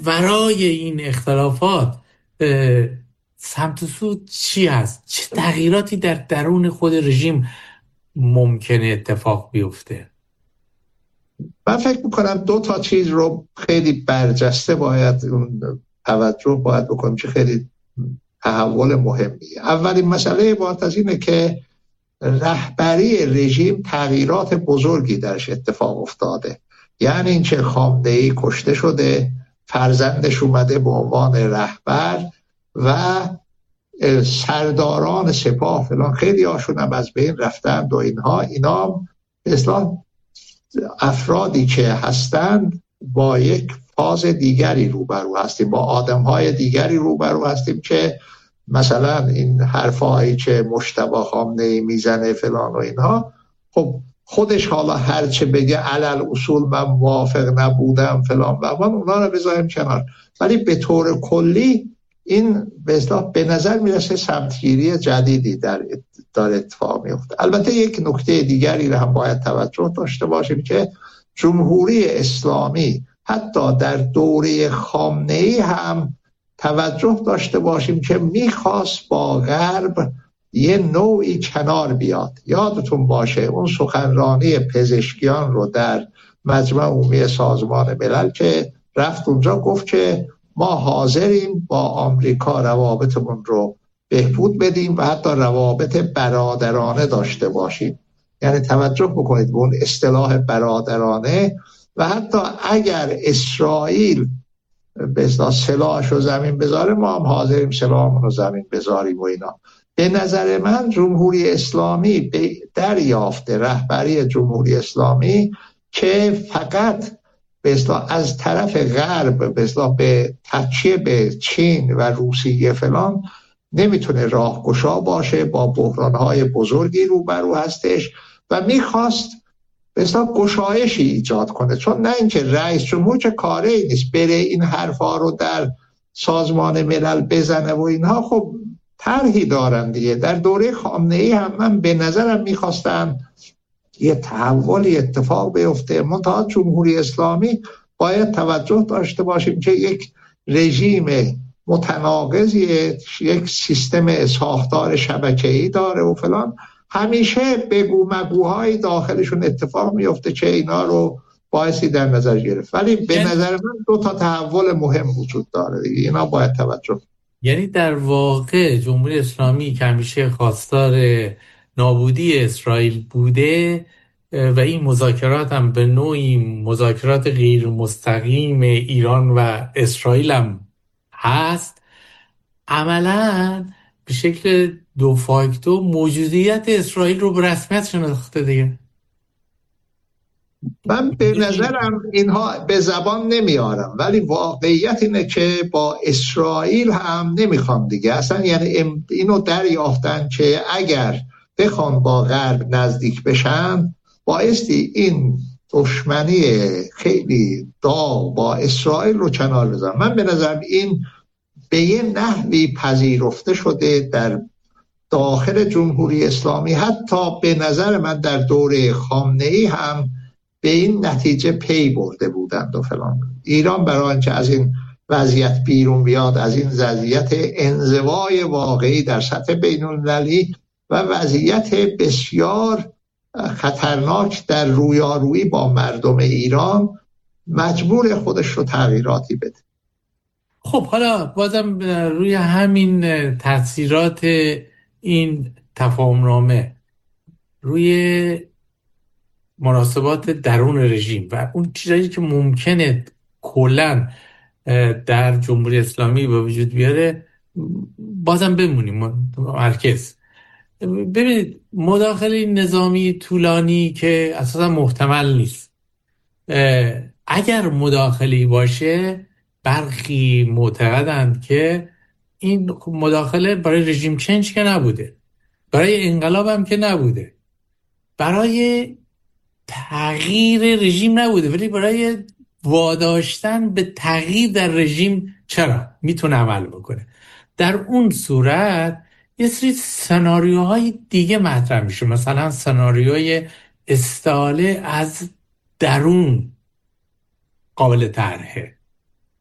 ورای این اختلافات سمت و سود چی هست؟ چه تغییراتی در درون خود رژیم ممکنه اتفاق بیفته؟ من فکر میکنم دو تا چیز رو خیلی برجسته توجه باید بکنیم که خیلی تحول مهمیه. اولین مسئله عبارت از اینه که رهبری رژیم تغییرات بزرگی درش اتفاق افتاده. یعنی این که خامنه‌ای کشته شده، فرزندش اومده به عنوان رهبر و سرداران سپاه فلان خیلی هاشون هم از بین رفتند و اینا به اصطلاح افرادی که هستند با یک فاز دیگری روبرو هستیم، با آدم‌های دیگری روبرو هستیم که مثلا این حرفایی که مجتبی خامنه‌ای میزنه فلان و اینها، خب خودش حالا هر چه بگه علل اصول من موافق نبودم فلان و اونا رو بذاریم کنار، ولی به طور کلی این به نظر میرسه سمتگیری جدیدی داره اتفاق میفته. البته یک نکته دیگری رو هم باید توجه داشته باشیم که جمهوری اسلامی حتی در دوره خامنه‌ای هم توجه داشته باشیم که میخواست با غرب یه نوعی کنار بیاد. یادتون باشه اون سخنرانی پزشکیان رو در مجمع عمومی سازمان ملل که رفت اونجا گفت که ما حاضریم با آمریکا روابطمون رو بهبود بدیم و حتی روابط برادرانه داشته باشیم. یعنی توجه بکنید به اون اصطلاح برادرانه. و حتی اگر اسرائیل به اصطلاح سلاحش رو زمین بذاره ما هم حاضریم سلاحمون رو زمین بذاریم و اینا. به نظر من جمهوری اسلامی به دریافت رهبری جمهوری اسلامی که فقط به اصطلاح از طرف غرب به اصطلاح به تکیه به چین و روسیه فلان نمیتونه راهگشا باشه، با بحران‌های بزرگی روبرو هستش و میخواست به اصطلاح گشایشی ایجاد کنه. چون نه اینکه رئیس جمهور که کاری نیست بره این حرفا رو در سازمان ملل بزنه و اینها، خب طرحی دارن دیگه. در دوره خامنه‌ای هم من به نظرم میخواستن یه تحولی اتفاق بیفته، منتها جمهوری اسلامی باید توجه داشته باشیم که یک رژیم متناقضیه، یک سیستم ساختار شبکه‌ای داره و فلان، همیشه بگو مگوهای داخلشون اتفاق میفته که اینا رو بایستی در نظر گرفت. ولی به نظر من دو تا تحول مهم وجود داره دیگه، اینا باید توجه. یعنی در واقع جمهوری اسلامی که همیشه خواستار نابودی اسرائیل بوده و این مذاکرات هم به نوعی مذاکرات غیر مستقیم ایران و اسرائیل هم هست، عملاً به شکل دو فاکتو موجودیت اسرائیل رو به رسمیت شناخته دیگه. من به نظرم اینها به زبان نمیارم، ولی واقعیت اینه که با اسرائیل هم نمیخوان دیگه اصلا. یعنی اینو دریافتن که اگر بخوان با غرب نزدیک بشن بایستی این دشمنی خیلی داغ با اسرائیل رو کنار بذارن. من به نظرم این به یه نحوی پذیرفته شده در داخل جمهوری اسلامی، حتی به نظر من در دوره خامنه‌ای هم به این نتیجه پی برده بودند و فلان. ایران برای اینکه از این وضعیت بیرون بیاد، از این وضعیت انزوای واقعی در سطح بین‌المللی و وضعیت بسیار خطرناک در رویارویی با مردم ایران، مجبور خودش رو تغییراتی بده. خب حالا بازم روی همین تاثیرات این تفاهمنامه روی مناسبات درون رژیم و اون چیزایی که ممکنه کلاً در جمهوری اسلامی به وجود بیاره، بازم بمونیم مرکز. ببینید مداخله نظامی طولانی که اساسا محتمل نیست، اگر مداخله‌ای باشه برخی معتقدند که این مداخله برای رژیم چنج که نبوده، برای انقلاب هم که نبوده، برای تغییر رژیم نبوده، ولی برای واداشتن به تغییر در رژیم چرا میتونه عمل بکنه. در اون صورت یه سری سناریوهای دیگه مطرح میشه، مثلا سناریوی استاله از درون قابل طرحه.